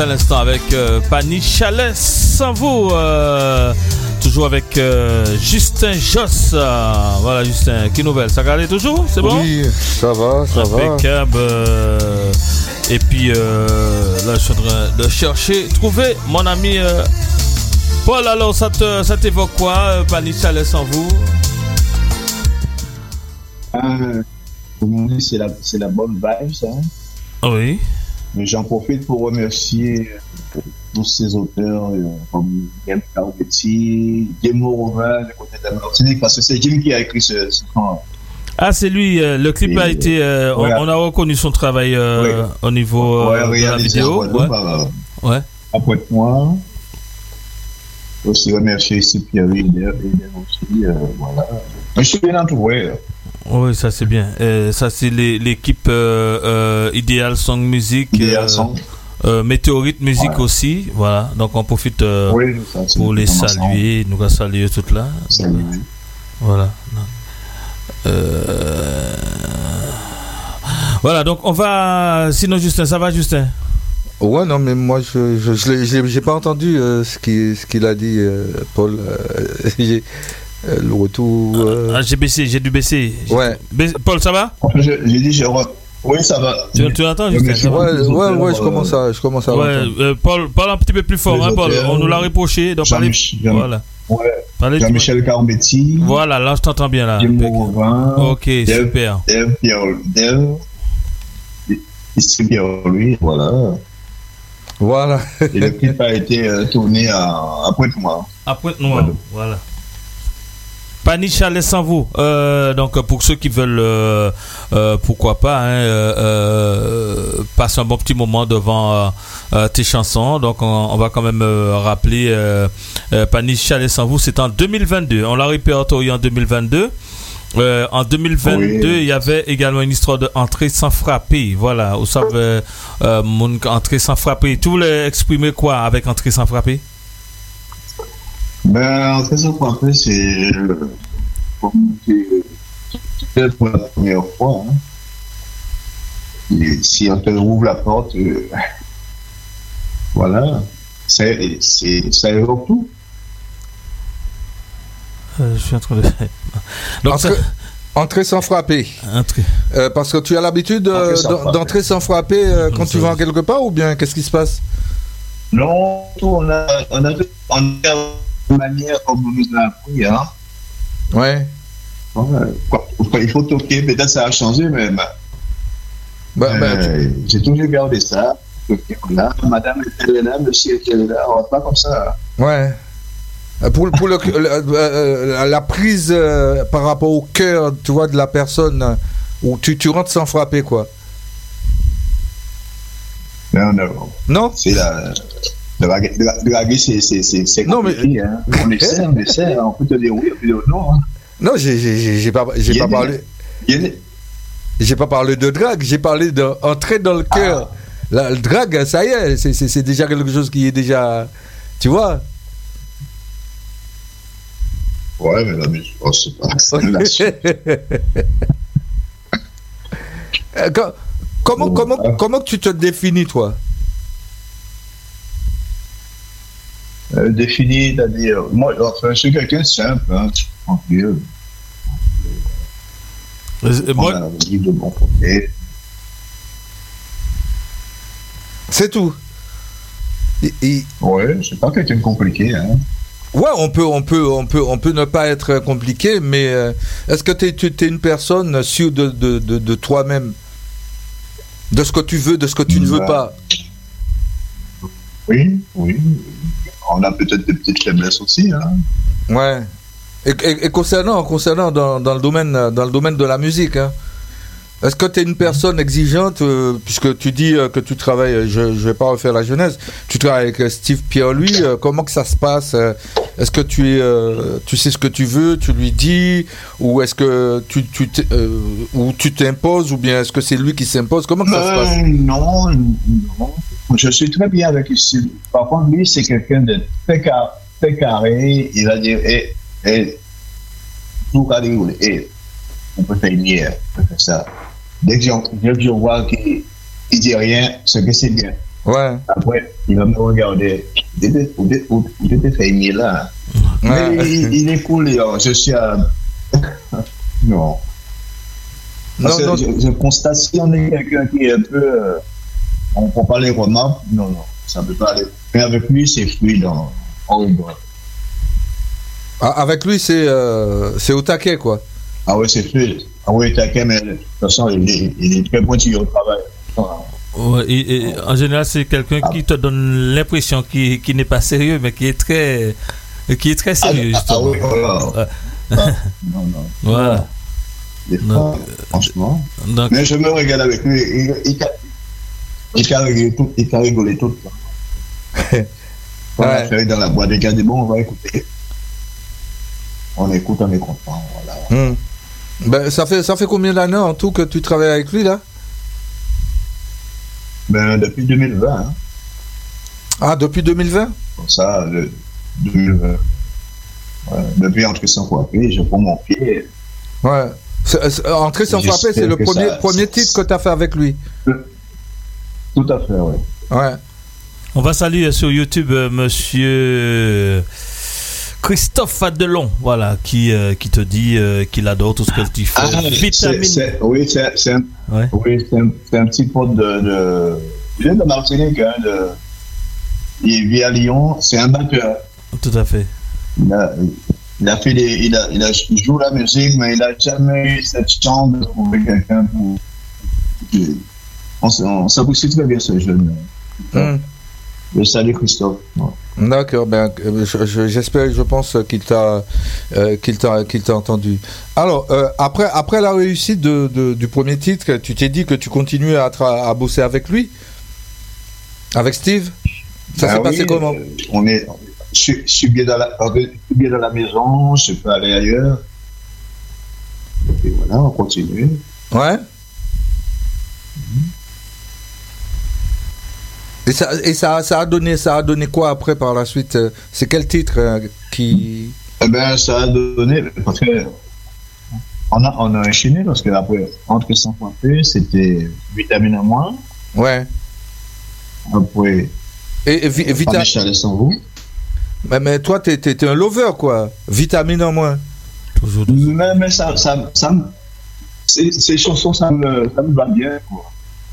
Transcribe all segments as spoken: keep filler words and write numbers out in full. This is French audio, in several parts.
à l'instant avec euh, Pani Chalet sans vous. Euh, toujours avec euh, Justin Joss. Euh, voilà, Justin, qui nouvelle? Ça galère toujours? C'est bon? Oui, ça va, ça va. Impeccable. Euh, et puis euh, là, je suis en train de chercher, trouver mon ami euh, Paul. Alors, ça, te, ça t'évoque quoi, euh, Pani Chalet sans vous? Euh, c'est la, c'est la bonne vibe, ça. Oui. Mais j'en profite pour remercier tous ces auteurs euh, comme Jim Carvetti, Jim Morovin, du côté de la Martinique, parce que c'est Jim qui a écrit ce, ce temps. Ah, c'est lui. Euh, le clip Et, a été. Euh, voilà. on, on a reconnu son travail euh, oui. au niveau euh, ouais, de la vidéo. Ouais. Par, ouais. Après moi, aussi remercier ici Pierre Hider aussi. Euh, voilà. Mais je suis bien entouré. Oui, ça c'est bien. Euh, ça c'est les, l'équipe euh, euh, Ideal Song Music, Ideal euh, Song. Euh, Météorite Musique ouais. aussi. Voilà. Donc on profite euh, oui, ça, pour les saluer. Nous allons saluer toutes là. Salut. Voilà. Euh... Voilà. Donc on va. Sinon Justin, ça va Justin? Ouais, non, mais moi je je, je, je j'ai pas entendu euh, ce qu'il ce qu'il a dit euh, Paul. Euh, j'ai, Euh, le retour. Euh... Ah, j'ai baissé, j'ai dû baisser. J'ai ouais. Baissé. Paul, ça va? J'ai, j'ai dit, j'ai re... Oui, ça va. Tu, tu l'entends, Justin? Ouais, ouais, ouais, je commence à, je commence à ouais, euh, Paul, parle un petit peu plus fort, hein, Paul. On nous l'a reproché. Donc parler... Jean... Voilà. Ouais. Parlez Jean-Michel Carvetti. Voilà, là, je t'entends bien, là. Jim Morovin. Ok, Dave, super. Dave, Pierre, Dave. Ici, Pierre, lui, voilà. Voilà. Et le clip a été euh, tourné à, à Pointe-Noire. À Pointe-Noire, voilà. voilà. Pani Chalet sans vous. Euh, donc pour ceux qui veulent, euh, euh, pourquoi pas, hein, euh, euh, passer un bon petit moment devant euh, euh, tes chansons. Donc on, on va quand même euh, rappeler euh, euh, Pani Chalet sans vous. C'est en deux mille vingt-deux. On l'a répertorié en deux mille vingt-deux. Euh, en deux mille vingt-deux, oui. Il y avait également une histoire de entrée sans frapper. Voilà, vous savez, euh, mon entrée sans frapper. Tu voulais exprimer quoi avec entrée sans frapper? Ben, en fait, après, c'est peut-être pour la première fois. Hein. Et si on te ouvre la porte, euh, voilà, c'est, c'est, ça évoque tout. Euh, je suis en train de. Donc, Entrée, ça... entrer sans frapper. Entrer. Euh, parce que tu as l'habitude euh, sans d'entrer sans frapper euh, quand tu vas quelque part ou bien qu'est-ce qui se passe? Non, on a, on a, on a une manière comme on nous a appris, hein. Ouais. ouais. Il faut toquer, peut-être ça a changé, mais bah, bah, euh, bah, tu... j'ai toujours gardé ça. Là, madame était là, monsieur était là, on va pas comme ça. Ouais. Pour, pour le, le, la prise euh, par rapport au cœur, tu vois, de la personne, où tu, tu rentres sans frapper, quoi. Non, non. Non? C'est la... De draguer, c'est, c'est, c'est, c'est non, mais... hein. On essaie, on essaie, on peut te dire oui, on peut dire non. Hein. Non, j'ai, j'ai, j'ai pas, j'ai pas parlé... J'ai pas parlé de drague, j'ai parlé d'entrer dans le cœur. Ah. La, le drague, ça y est, c'est, c'est, c'est déjà quelque chose qui est déjà... Tu vois? Ouais, mais la musique, oh, c'est pas... Quand, comment, oh, comment, ah. comment tu te définis, toi? Euh, défini, c'est-à-dire, moi, enfin, je suis quelqu'un de simple, hein, tranquille. Euh, moi, on a de bon côté. C'est tout. Et, et... Ouais, c'est pas quelqu'un de compliqué, hein. Ouais, on peut, on peut, on peut, on peut ne pas être compliqué, mais euh, est-ce que tu es une personne sûre de, de, de, de toi-même, de ce que tu veux, de ce que tu bah, ne veux pas? Oui, oui. On a peut-être des petites faiblesses aussi, hein. Ouais. Et, et, et concernant, concernant dans, dans le domaine, dans le domaine de la musique, hein, est-ce que tu es une personne exigeante, euh, puisque tu dis euh, que tu travailles, je ne vais pas refaire la jeunesse, tu travailles avec euh, Steve Pierre-Louis, euh, comment que ça se passe? euh, Est-ce que tu, es, euh, tu sais ce que tu veux, tu lui dis, ou est-ce que tu, tu, euh, ou tu t'imposes, ou bien est-ce que c'est lui qui s'impose? Comment que ça euh, se passe? Non, non. Je suis très bien avec Steve. Par contre, lui, c'est quelqu'un de très, car- très carré. Il va dire, hé, hé, tout va dérouler. Hé, on peut faire une bière, on peut faire ça. Dès que je vois qu'il ne dit rien, c'est que c'est bien. Ouais. Après, il va me regarder. Il était, il était fait aimer là. Ouais. Mais il, il est cool, hein. Je suis à. Non. Parce Non, non. que je, je constate si on est quelqu'un qui est un peu. Euh, on ne prend pas les remarques, non, non, ça ne peut pas aller. Mais avec lui, c'est fluide en, en rigole. Ah, avec lui, c'est euh, c'est au taquet, quoi. Ah oui, c'est fluide. Ah oui, taquet, mais de toute façon, il est, il est très pointillé au travail. Ouais, et, et, en général, c'est quelqu'un ah. qui te donne l'impression qu'il qui n'est pas sérieux, mais qui est très, qui est très sérieux, ah, justement. Ah oui, voilà. Ouais. Ah, non, non. Voilà. Des fois, donc, franchement. Donc, mais je me regarde avec lui. Il, il, il, il a rigolé tout. Il a rigolé tout. On a fait dans la boîte. Il a dit bon, on va écouter. On écoute, on est content. Voilà. Hum. Ben, ça fait ça fait combien d'années en tout que tu travailles avec lui là? Ben, depuis deux mille vingt. Hein. Ah, depuis deux mille vingt? Comme ça, le, deux mille vingt. Ouais, depuis Entrer sans frapper, je prends mon pied. Ouais. C'est, c'est, Entrer sans frapper, c'est le premier, ça, premier c'est, titre que tu as fait avec lui. Tout à fait, oui. Ouais. On va saluer sur YouTube euh, monsieur Christophe Adelon, voilà, qui, euh, qui te dit euh, qu'il adore tout ce que tu fais. Ah, Vitamine. C'est, c'est, oui, c'est, c'est, un, ouais. oui c'est, un, c'est un petit pote de. de il vient de Martinique, hein, de, il vit à Lyon, c'est un batteur. Tout à fait. Il a, il a fait des. Il, a, il, a, il joue la musique, mais il n'a jamais eu cette chance de trouver quelqu'un pour. On, on s'apprécie très bien ce jeune. Mm. Je salue Christophe. Ouais. D'accord, ben, je, je, j'espère, je pense qu'il t'a, euh, qu'il t'a, qu'il t'a entendu. Alors, euh, après, après la réussite de, de, du premier titre, tu t'es dit que tu continuais à, tra- à bosser avec lui, avec Steve. Ça ben s'est oui, passé comment? euh, On est, je, je suis bien dans la, je suis bien dans la maison, je peux aller ailleurs. Et voilà, on continue. Ouais. Mm-hmm. Et ça, et ça, ça a donné, ça a donné quoi après par la suite? C'est quel titre euh, qui? Eh ben, ça a donné parce que on a, on a enchaîné parce que après Entrer sans frapper, c'était Vitamine en moins. Ouais. Après. Et, et vi, Vitamine sans vous. Mais, mais toi, t'es, t'es, t'es un lover quoi. Vitamine en moins. Toujours. Mais, mais ça, ça, ça, ces, ces chansons, ça me, ça me va bien quoi.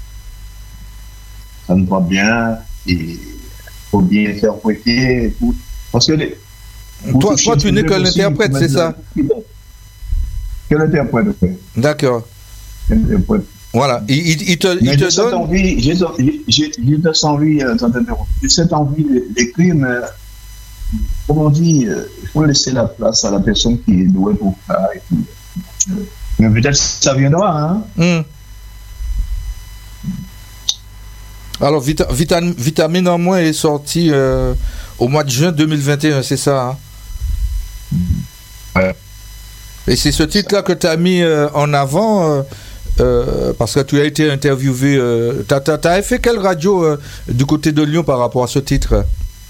Ça me va bien, il faut bien interpréter. Parce que les, toi, toi tu n'es que l'interprète, c'est ça? Que l'interprète, oui. D'accord. L'interprète. Voilà, il, il, il te, mais il te j'ai donne... Cette envie, j'ai, j'ai, j'ai cette envie, euh, j'ai cette envie d'écrire, mais comme on dit, euh, il faut laisser la place à la personne qui est douée pour ça. Et puis, mais peut-être ça viendra, hein. Mm. Alors, Vita, Vita, Vitamine en moins est sorti euh, au mois de juin deux mille vingt et un, c'est ça, hein? Ouais. Et c'est ce titre-là que tu as mis euh, en avant euh, euh, parce que tu as été interviewé. Euh, tu as fait quelle radio euh, du côté de Lyon par rapport à ce titre?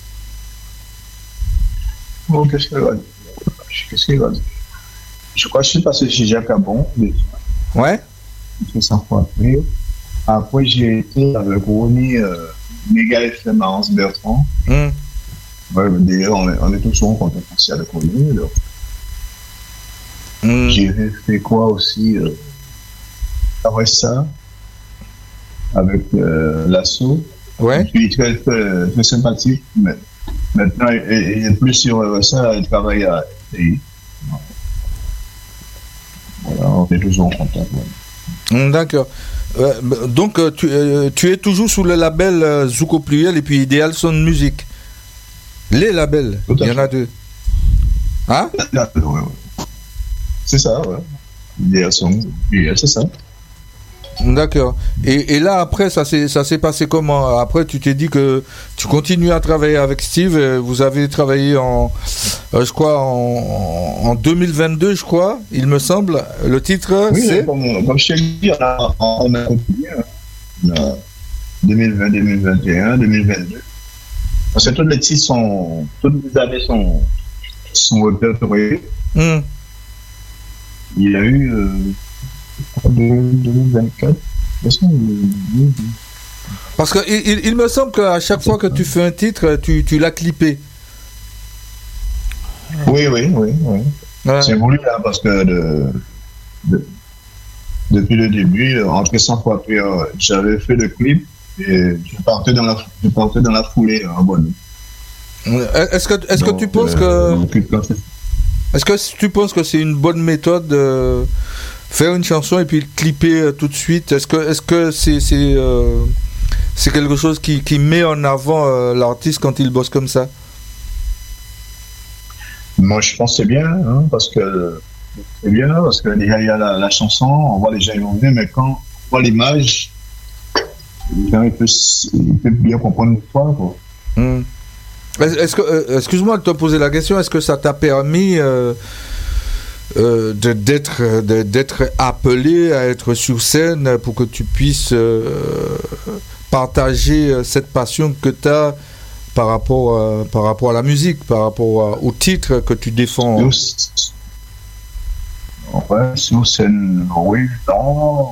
Bon, qu'est-ce que Qu'est-ce que je crois que je suis passé chez Jacques Abon. Ouais. C'est ça, quoi. Après, j'ai été avec Ronnie, euh, Méga F M à Hans Bertrand. Mm. Ouais, d'ailleurs, on est, on est tous en contact aussi avec Ronnie. Mm. J'ai fait quoi aussi euh, après ça, avec euh, l'assaut. Ouais. Puis très, très, très sympathique. Mais maintenant, il, il est plus sur ça, il travaille à et, voilà, on est toujours en contact. Ouais. Mm, d'accord. Euh, donc euh, tu, euh, tu es toujours sous le label euh, Zouk Pluriel et puis Ideal Sound Music. Les labels, il y en a deux. Hein? Ouais, ouais. C'est ça, ouais. Ideal Sound Pluriel, c'est ça. D'accord. Et, et là, après, ça s'est, ça s'est passé comment? Après, tu t'es dit que tu continues à travailler avec Steve. Vous avez travaillé en, euh, je crois, en, en deux mille vingt-deux, je crois, il me semble. Le titre, oui, c'est... Comme, comme je t'ai dit, on a, on a continué. Hein. deux mille vingt, deux mille vingt et un, deux mille vingt-deux. Parce que toutes les titres sont... Toutes les années sont, sont répertoriées. Mm. Il y a eu... Euh, deux mille vingt-quatre. Parce que il, il, il me semble qu'à chaque fois que tu fais un titre, tu, tu l'as clippé. Oui, oui, oui, oui. Ouais. C'est voulu hein, parce que de, de, depuis le début, entre cent fois puis euh, j'avais fait le clip et je partais dans la, je partais dans la foulée en bonne. Est-ce que, est-ce donc, que tu penses euh, que est-ce que tu penses que c'est une bonne méthode de faire une chanson et puis le clipper tout de suite? Est-ce que est-ce que c'est c'est euh, c'est quelque chose qui, qui met en avant euh, l'artiste quand il bosse comme ça? Moi, je pense que c'est bien, hein, parce que c'est bien, parce que déjà il y a la, la chanson, on voit les gens ils vont venir, mais quand on voit l'image, les gens ils peuvent, ils peuvent bien comprendre l'histoire, quoi. Mmh. Est-ce que, euh, excuse-moi de te poser la question, est-ce que ça t'a permis euh, euh, de, d'être, de, d'être appelé à être sur scène pour que tu puisses euh, partager cette passion que tu as par rapport, euh, par rapport à la musique, par rapport à, au titre que tu défends? Ouais, sur scène, oui, non.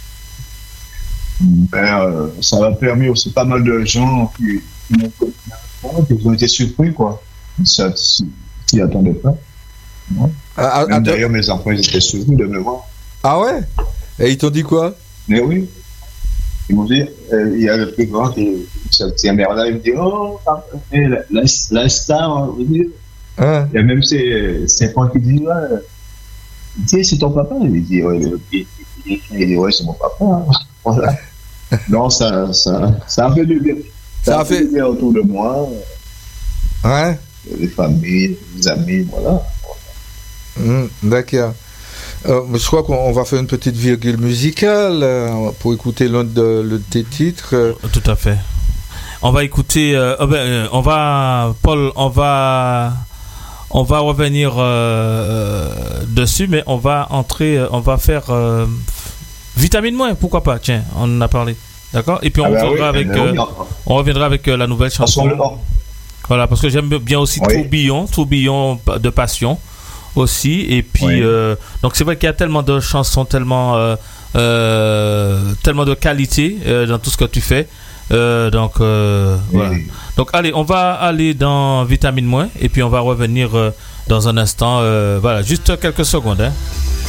Ben, euh, ça m'a permis aussi pas mal de gens qui, qui m'ont Ils ont été surpris, quoi. Ça, s'y attendaient pas. Ouais. Ah, Même d'ailleurs, mes enfants, ils étaient surpris de me voir. Ah ouais? Et ils t'ont dit quoi? Mais oui. Ils m'ont dit, euh, il y a le plus grand qui s'est merda, il me dit, oh, la, la, la star, vous dites. Ah. Il y a même ses, ses potes qui disent, ouais, tu sais, c'est ton papa. Il dit, ouais, il, il, il dit, ouais, c'est mon papa. Hein. Voilà. Non, ça, ça, ça a fait du bien. Ça, ça a fait du bien autour de moi. Ouais. Les familles, les amis, voilà. Mmh, d'accord. Euh, je crois qu'on va faire une petite virgule musicale euh, pour écouter l'un de, de tes titres. Euh. Tout à fait. On va écouter. Euh, euh, ben, on va, Paul, on va, on va revenir euh, dessus, mais on va entrer, on va faire euh, Vitamine Moins. Pourquoi pas? Tiens, on en a parlé. D'accord. Et puis on ah reviendra ben oui, avec, euh, oui. on reviendra avec euh, la nouvelle chanson. Voilà, parce que j'aime bien aussi oui. Tourbillon, Tourbillon de passion. Aussi et puis oui. euh, donc c'est vrai qu'il y a tellement de chansons, tellement euh, euh, tellement de qualité euh, dans tout ce que tu fais euh, donc euh, oui. Voilà. Donc allez, on va aller dans Vitamine Moins et puis on va revenir euh, dans un instant euh, voilà, juste quelques secondes hein.